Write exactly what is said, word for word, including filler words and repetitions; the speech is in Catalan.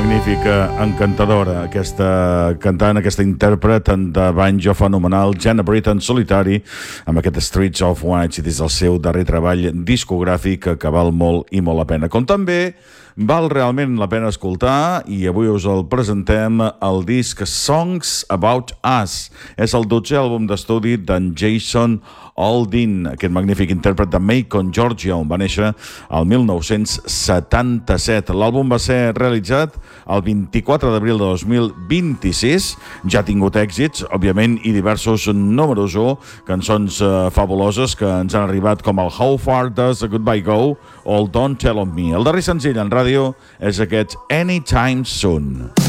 magnífica, encantadora, aquesta cantant, aquesta intèrpret de banjo fenomenal, Jenna Britt en solitari, amb aquest Streets of White, des del seu darrer treball discogràfic que val molt i molt la pena. Com també val realment la pena escoltar, i avui us el presentem, el disc Songs About Us. És el dotzè àlbum d'estudi d'en Jason Aldean, aquest magnífic intèrpret de Macon, Georgia, on va néixer el mil nou-cents setanta-set. L'àlbum va ser realitzat el vint-i-quatre d'abril de dos mil vint-i-sis. Ja ha tingut èxits, òbviament, i diversos números u, cançons eh, fabuloses que ens han arribat, com el How Far Does a Goodbye Go o el Don't Tell on Me. El darrer senzill en ràdio és aquest Anytime Soon.